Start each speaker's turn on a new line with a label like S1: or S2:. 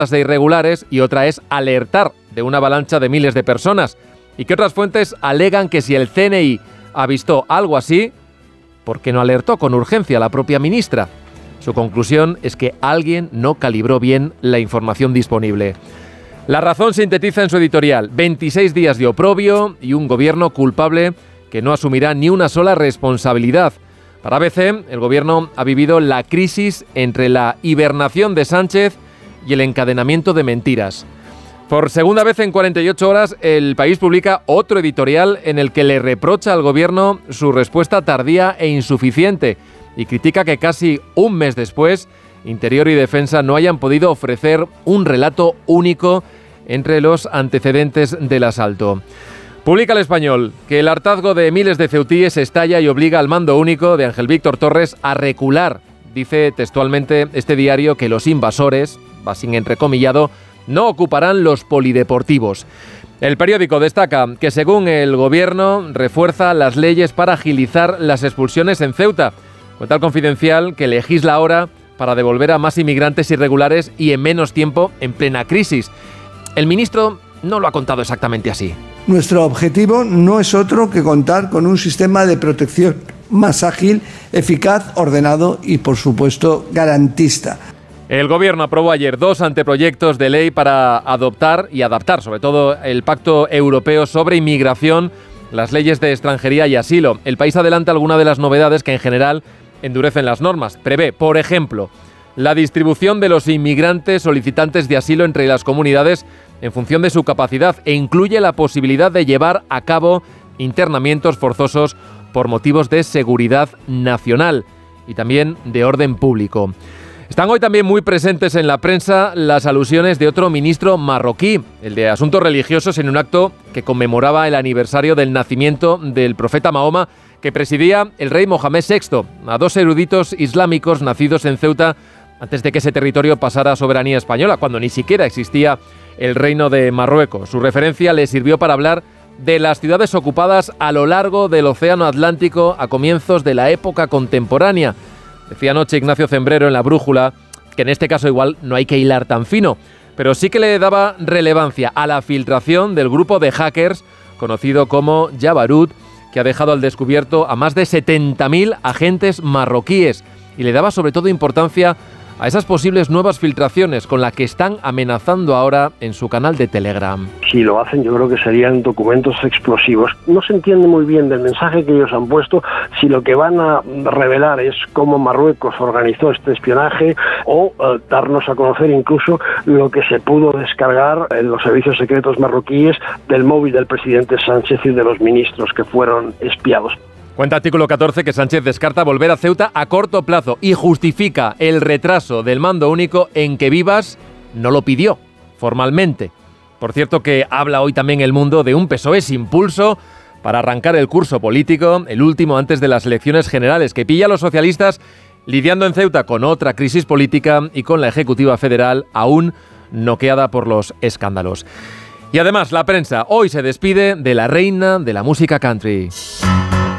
S1: de irregulares y otra es alertar de una avalancha de miles de personas. Y que otras fuentes alegan que si el CNI ha visto algo así, ¿por qué no alertó con urgencia a la propia ministra? Su conclusión es que alguien no calibró bien la información disponible. La Razón sintetiza en su editorial 26 días de oprobio y un gobierno culpable que no asumirá ni una sola responsabilidad. Para ABC, el gobierno ha vivido la crisis entre la hibernación de Sánchez y el encadenamiento de mentiras. Por segunda vez en 48 horas, El País publica otro editorial en el que le reprocha al gobierno su respuesta tardía e insuficiente y critica que casi un mes después, Interior y Defensa no hayan podido ofrecer un relato único entre los antecedentes del asalto. Publica El Español que el hartazgo de miles de ceutíes estalla y obliga al mando único de Ángel Víctor Torres a recular. Dice textualmente este diario que los invasores, va sin entrecomillado, no ocuparán los polideportivos. El periódico destaca que según el gobierno refuerza las leyes para agilizar las expulsiones en Ceuta. Cuenta el Confidencial que legisla ahora para devolver a más inmigrantes irregulares y en menos tiempo en plena crisis. El ministro no lo ha contado exactamente así.
S2: Nuestro objetivo no es otro que contar con un sistema de protección más ágil, eficaz, ordenado y, por supuesto, garantista.
S1: El gobierno aprobó ayer 2 anteproyectos de ley para adoptar y adaptar, sobre todo, el Pacto Europeo sobre Inmigración, las leyes de extranjería y asilo. El país adelanta algunas de las novedades que en general endurecen las normas. Prevé, por ejemplo, la distribución de los inmigrantes solicitantes de asilo entre las comunidades en función de su capacidad e incluye la posibilidad de llevar a cabo internamientos forzosos por motivos de seguridad nacional y también de orden público. Están hoy también muy presentes en la prensa las alusiones de otro ministro marroquí, el de Asuntos Religiosos, en un acto que conmemoraba el aniversario del nacimiento del profeta Mahoma, que presidía el rey Mohamed VI, a 2 eruditos islámicos nacidos en Ceuta antes de que ese territorio pasara a soberanía española, cuando ni siquiera existía el reino de Marruecos. Su referencia le sirvió para hablar de las ciudades ocupadas a lo largo del Océano Atlántico a comienzos de la época contemporánea. Decía anoche Ignacio Zembrero en La Brújula que en este caso igual no hay que hilar tan fino, pero sí que le daba relevancia a la filtración del grupo de hackers conocido como Jabarut, que ha dejado al descubierto a más de 70.000 agentes marroquíes, y le daba sobre todo importancia a esas posibles nuevas filtraciones con las que están amenazando ahora en su canal de Telegram.
S3: Si lo hacen, yo creo que serían documentos explosivos. No se entiende muy bien del mensaje que ellos han puesto si lo que van a revelar es cómo Marruecos organizó este espionaje o darnos a conocer incluso lo que se pudo descargar en los servicios secretos marroquíes del móvil del presidente Sánchez y de los ministros que fueron espiados.
S1: Cuenta Artículo 14 que Sánchez descarta volver a Ceuta a corto plazo y justifica el retraso del mando único en que Vivas no lo pidió formalmente. Por cierto que habla hoy también El Mundo de un PSOE sin pulso para arrancar el curso político, el último antes de las elecciones generales, que pilla a los socialistas lidiando en Ceuta con otra crisis política y con la Ejecutiva Federal aún noqueada por los escándalos. Y además la prensa hoy se despide de la reina de la música country.